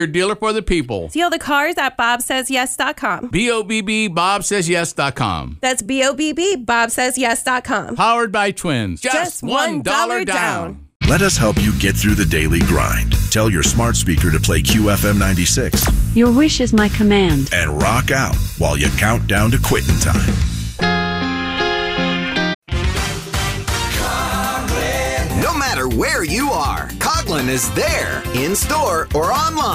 Your dealer for the people. Deal the cars at bobsaysyes.com. BOBB BobSaysYes.com. That's BOBB BobSaysYes.com. Powered by Twins. Just $1 down. Let us help you get through the daily grind. Tell your smart speaker to play QFM 96 Your wish is my command. and rock out while you count down to quitting time. No matter where you are, Coughlin is there, in store or online.